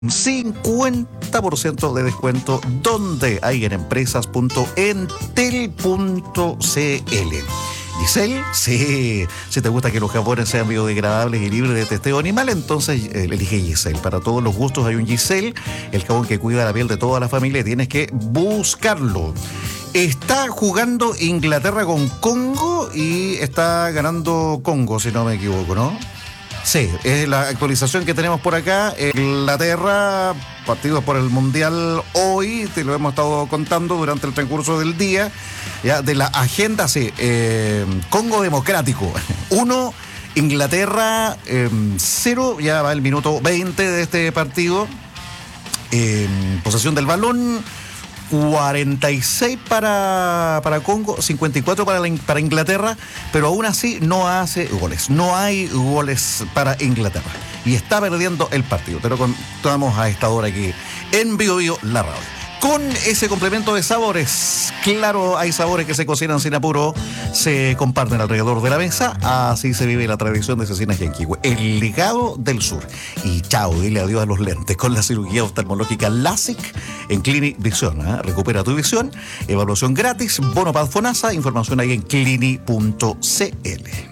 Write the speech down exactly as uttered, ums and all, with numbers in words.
cincuenta por ciento de descuento donde hay en empresas punto entel punto c l. Giselle, sí, si te gusta que los jabones sean biodegradables y libres de testeo animal, entonces eh, elige Giselle. Para todos los gustos hay un Giselle, el jabón que cuida la piel de toda la familia, tienes que buscarlo. Está jugando Inglaterra con Congo y está ganando Congo, si no me equivoco, ¿no? Sí, es la actualización que tenemos por acá. Inglaterra, partidos por el Mundial hoy, te lo hemos estado contando durante el transcurso del día. Ya de la agenda, sí, eh, Congo Democrático, uno, Inglaterra, eh, cero, ya va el minuto veinte de este partido. Eh, posesión del balón, cuarenta y seis para, para Congo, cincuenta y cuatro para, la, para Inglaterra, pero aún así no hace goles, no hay goles para Inglaterra y está perdiendo el partido. Te lo contamos a esta hora aquí en Bio Bio, la radio. Con ese complemento de sabores, claro, hay sabores que se cocinan sin apuro, se comparten alrededor de la mesa, así se vive la tradición de Cecinas Yanquihue, el legado del sur. Y chao, dile adiós a los lentes con la cirugía oftalmológica LASIK en Clini Visión. ¿eh? Recupera tu visión, evaluación gratis, bono Paz Fonasa, información ahí en clini punto c l.